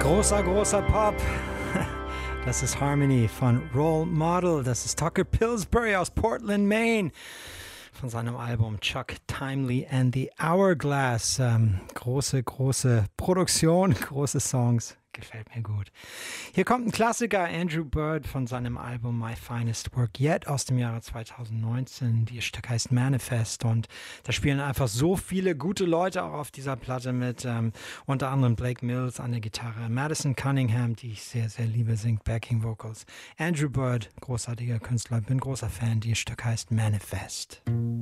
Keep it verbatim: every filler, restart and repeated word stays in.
Großer, großer Pop. Das ist Harmony von Role Model. Das ist Tucker Pillsbury aus Portland, Maine. Von seinem Album Chuck Timely and the Hourglass. Ähm, große, große Produktion, große Songs. Gefällt mir gut. Hier kommt ein Klassiker, Andrew Bird von seinem Album My Finest Work Yet aus dem Jahre zweitausendneunzehn. Das Stück heißt Manifest und da spielen einfach so viele gute Leute auch auf dieser Platte mit. Ähm, unter anderem Blake Mills an der Gitarre, Madison Cunningham, die ich sehr, sehr liebe, singt Backing Vocals. Andrew Bird, großartiger Künstler, bin großer Fan. Das Stück heißt Manifest.